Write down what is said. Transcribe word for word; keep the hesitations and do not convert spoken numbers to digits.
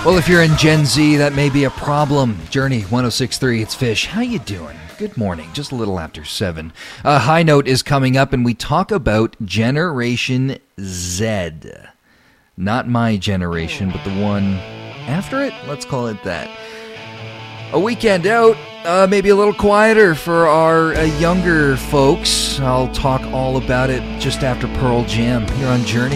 Well, if you're in Gen Z, that may be a problem. Journey one oh six point three, it's Fish. How you doing? Good morning. Just a little after seven. A high note is coming up, and we talk about Generation Z. Not my generation, but the one after it. Let's call it that. A weekend out, uh, maybe a little quieter for our uh, younger folks. I'll talk all about it just after Pearl Jam here on Journey.